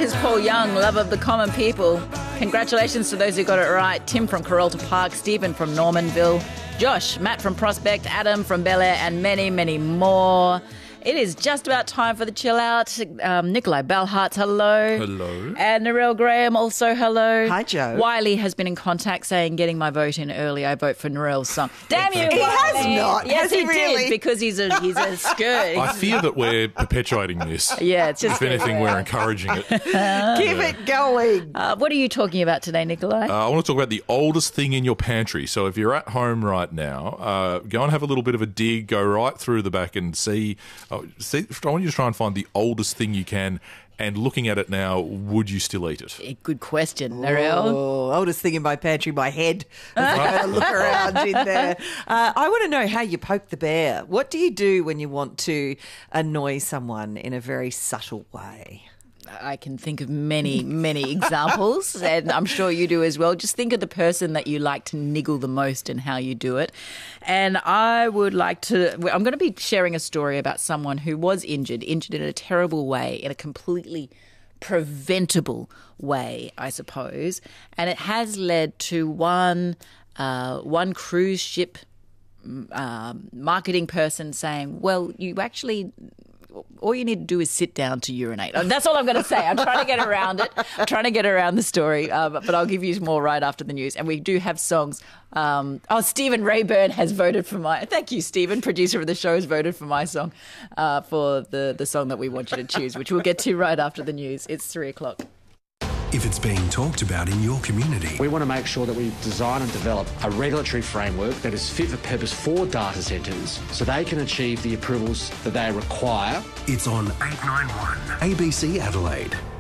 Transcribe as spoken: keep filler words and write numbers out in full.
is Paul Young, love of the common people. Congratulations to those who got it right. Tim from Carolta Park, Stephen from Normanville, Josh, Matt from Prospect, Adam from Bel Air, and many, many more. It is just about time for the chill out. Um, Nikolai Bellhardt, hello. Hello. And Narelle Graham, also hello. Hi, Joe. Wiley has been in contact saying, getting my vote in early. I vote for Narelle's song. Damn you, He Wiley. has not. Yes, Has he, he really? did, because he's a he's a skirt. I fear that we're perpetuating this. Yeah, it's just If anything, we're encouraging it. Keep it going. Uh, what are you talking about today, Nikolai? Uh, I want to talk about the oldest thing in your pantry. So if you're at home right now, uh, go and have a little bit of a dig. Go right through the back and see. Uh, see I want you to try and find the oldest thing you can. And looking at it now, would you still eat it? Good question, Narelle. Oh, oldest thing in my pantry, my head. As I go to look around in there. Uh, I want to know how you poke the bear. What do you do when you want to annoy someone in a very subtle way? I can think of many, many examples, and I'm sure you do as well. Just think of the person that you like to niggle the most and how you do it. And I would like to, I'm going to be sharing a story about someone who was injured, injured in a terrible way, in a completely preventable way, I suppose. And it has led to one, uh, one cruise ship uh, marketing person saying, well, you actually... all you need to do is sit down to urinate. That's all I'm going to say. I'm trying to get around it. I'm trying to get around the story, uh, but, but I'll give you more right after the news. And we do have songs. Um, oh, Stephen Rayburn has voted for my... Thank you, Stephen, producer of the show, has voted for my song, uh, for the, the song that we want you to choose, which we'll get to right after the news. It's three o'clock. If it's being talked about in your community, we want to make sure that we design and develop a regulatory framework that is fit for purpose for data centres so they can achieve the approvals that they require. it's on eight nine one A B C Adelaide.